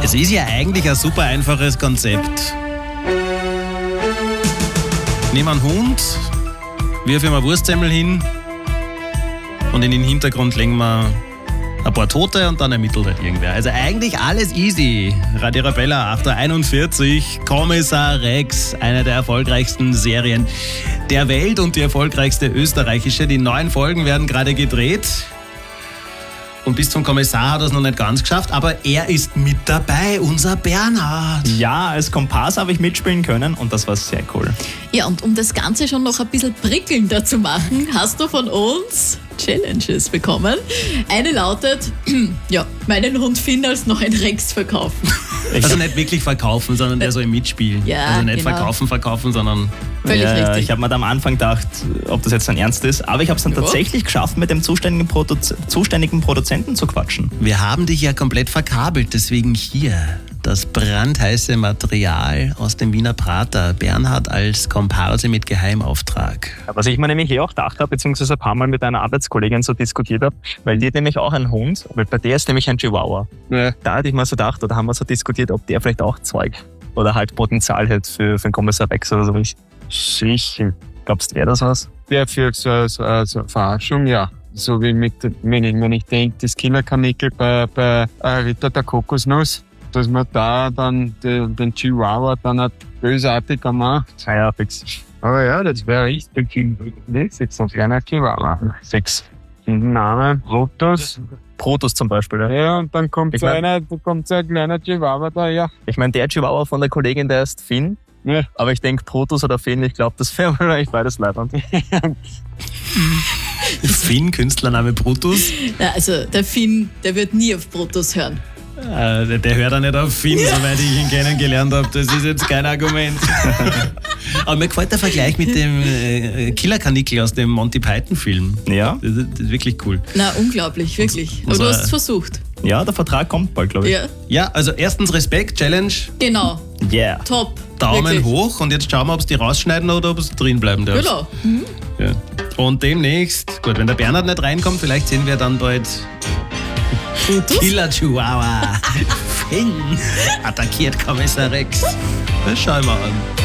Es ist ja eigentlich ein super einfaches Konzept. Nehmen einen Hund, wirf ihm eine Wurstsemmel hin und in den Hintergrund legen wir ein paar Tote und dann ermittelt halt irgendwer. Also eigentlich alles easy. Radio Arabella, 8.41 Uhr, Kommissar Rex, eine der erfolgreichsten Serien der Welt und die erfolgreichste österreichische. Die 9 Folgen werden gerade gedreht. Und bis zum Kommissar hat er es noch nicht ganz geschafft, aber er ist mit dabei, unser Bernhard. Ja, als Komparse habe ich mitspielen können und das war sehr cool. Ja, und um das Ganze schon noch ein bisschen prickelnder zu machen, hast du von uns Challenges bekommen. Eine lautet, meinen Hund Finn als neuen Rex verkaufen. Also nicht wirklich verkaufen, sondern eher so im Mitspielen. Ja, also nicht genau. verkaufen, sondern... Völlig richtig. Ich habe mir da am Anfang gedacht, ob das jetzt dann ernst ist, aber ich habe es dann tatsächlich geschafft, mit dem zuständigen Produzenten zu quatschen. Wir haben dich ja komplett verkabelt, deswegen hier das brandheiße Material aus dem Wiener Prater. Bernhard als Komparse mit Geheimauftrag. Was ich mir nämlich auch gedacht habe, beziehungsweise ein paar Mal mit einer Arbeitskollegin so diskutiert habe, weil die hat nämlich auch einen Hund, weil bei der ist nämlich ein Chihuahua. Ja. Da hatte ich mir so gedacht, oder haben wir so diskutiert, ob der vielleicht auch Zeug oder halt Potenzial hat für den Kommissar Rex oder so. Sicher. Glaubst du, wäre das was? Der für so Verarschung, ja. So wie wenn ich denke, das Killerkanickel bei Ritter der Kokosnuss, dass man da dann den Chihuahua dann halt bösartiger macht. Ja, fix. Aber ja, das wäre richtig. Das ist so ein kleiner Chihuahua. Fix. Name, Protos. Protos zum Beispiel, ja. Ja, und dann kommt so ein kleiner Chihuahua da, ja. Ich meine, der Chihuahua von der Kollegin, der ist Finn. Ja. Aber ich denke, Protos oder Finn, ich glaube, das wäre wahrscheinlich beides leibend. Finn, Künstlername Brutus. Ja, also der Finn, der wird nie auf Brutus hören. Der hört auch nicht auf Finn, soweit ich ihn kennengelernt habe. Das ist jetzt kein Argument. Aber mir gefällt der Vergleich mit dem Killerkanickel aus dem Monty Python-Film. Ja. Das ist wirklich cool. Na, unglaublich, wirklich. Aber du hast es versucht. Ja, der Vertrag kommt bald, glaube ich. Ja, Ja, also erstens Respekt, Challenge, genau. Yeah. Top. Daumen wirklich. hoch und jetzt schauen wir, ob es die rausschneiden oder ob es drin bleiben darf. Genau. Ja. Und demnächst, gut, wenn der Bernhard nicht reinkommt, vielleicht sehen wir dann bald Killer Chihuahua. Finn attackiert Kommissar Rex. Das schauen wir an.